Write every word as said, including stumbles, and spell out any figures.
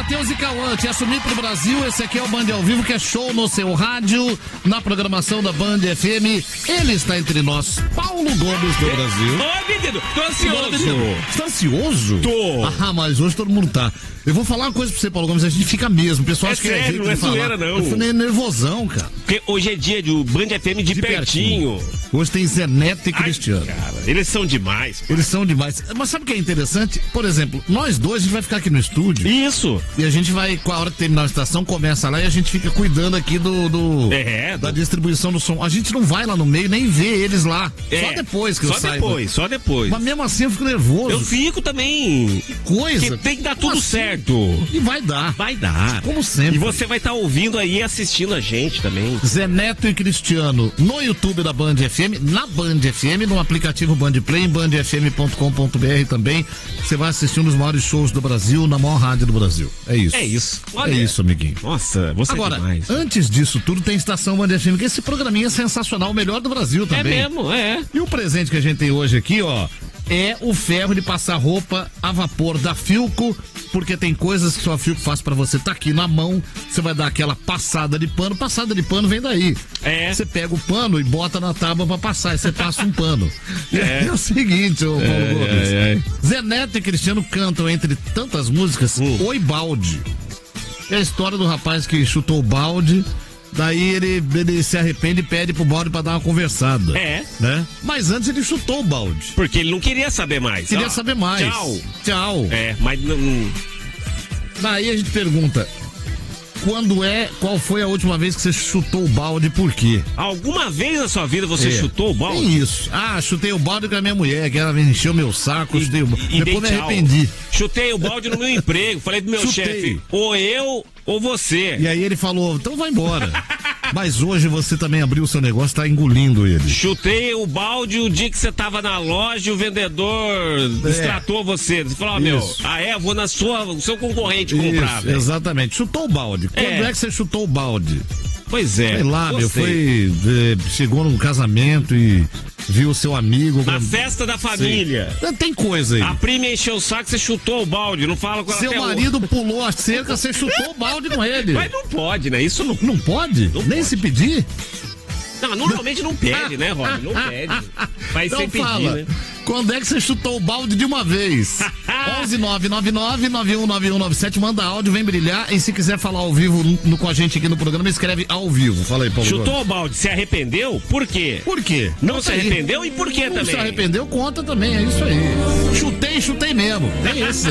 Matheus e Cauã, te assumir pro Brasil. Esse aqui é o Band ao Vivo, que é show no seu rádio, na programação da Band F M. Ele está entre nós, Paulo Gomes do Brasil. Ô, menino, tô ansioso. Você tá ansioso? Tô. Ah, mas hoje todo mundo tá. Eu vou falar uma coisa pra você, Paulo Gomes, a gente fica mesmo. O pessoal É acha que é sério, jeito não é de falar. zoeira, não. Eu fui nervosão, cara. Porque hoje é dia do Band F M de, De pertinho. pertinho. Hoje tem Zé Neto e Ai, Cristiano. cara, eles são demais. Cara. Eles são demais. Mas sabe o que é interessante? Por exemplo, nós dois, a gente vai ficar aqui no estúdio. Isso. E a gente vai, com a hora de terminar a estação, começa lá e a gente fica cuidando aqui do, do É, da do... distribuição do som. A gente não vai lá no meio nem vê eles lá. É, só depois que eu Só saio. depois, só depois. Mas mesmo assim eu fico nervoso. Eu fico também. Que coisa. Que tem que dar Como tudo assim? certo. E vai dar. Vai dar. Como sempre. E você vai estar ouvindo aí e assistindo a gente também. Zé Neto e Cristiano no YouTube da Band F M, na Band F M, no aplicativo Band Play, em band f m ponto com ponto b r também. Você vai assistir um dos maiores shows do Brasil, na maior rádio do Brasil. É isso. É isso. Olha. É isso, amiguinho. Nossa, você Agora, é demais. antes disso tudo, tem Estação Band F M, que esse programinha é sensacional, o melhor do Brasil também. É mesmo, é. E o presente que a gente tem hoje aqui, ó, é o ferro de passar roupa a vapor da Filco, porque tem coisas que só a Filco faz pra você, tá aqui na mão, você vai dar aquela passada de pano, passada de pano vem daí. É. Você pega o pano e bota na tábua pra passar, e você passa um pano. É. É o seguinte, ô Paulo É, Gomes, é, é. Zé Neto e Cristiano cantam, entre tantas músicas, Hum. Oi Balde. É a história do rapaz que chutou o balde. Daí ele, ele se arrepende e pede pro balde pra dar uma conversada. É. Né? Mas antes ele chutou o balde. Porque ele não queria saber mais. Queria Ó, saber mais. Tchau. Tchau. É, mas não. não- Daí a gente pergunta: quando é, qual foi a última vez que você chutou o balde e por quê? Alguma vez na sua vida você É. chutou o balde? Tem isso. Ah, chutei o balde com a minha mulher, que ela encheu o meu saco, chutei o balde. E Depois me dei tchau. arrependi. Chutei o balde no meu emprego. Falei pro meu Chutei. chefe, ou eu ou você. E aí ele falou: então vai embora. Mas hoje você também abriu o seu negócio, tá engolindo ele. Chutei o balde o dia que você tava na loja e o vendedor destratou você. Você falou, ó, meu, Isso. ah é, vou na sua, o seu concorrente comprar, Isso, velho. exatamente. Chutou o balde. Quando É. é que você chutou o balde? Pois é. Sei lá, meu, gostei. foi. eh, chegou num casamento e viu o seu amigo. Na com- festa da família. Sim. Tem coisa aí. A prima encheu o saco, você chutou o balde. Não fala com ela Seu até marido pulou a cerca, você chutou o balde com ele. hoje. Mas não pode, né? Isso não. Não pode? Não Nem pode. se pedir? Não, normalmente não pede, né, Rob? Não pede. Vai Então sem pedir, fala, né? quando é que você chutou o balde de uma vez? onze nove nove nove nove um nove um nove sete, manda áudio, vem brilhar. E se quiser falar ao vivo no, com a gente aqui no programa, escreve ao vivo. Fala aí, Paulo. Chutou Gomes. o balde, se arrependeu? Por quê? Por quê? Não Conta se aí. arrependeu e por quê Não também? se arrependeu, conta também, é isso aí. Chutei, chutei mesmo. Tem esse.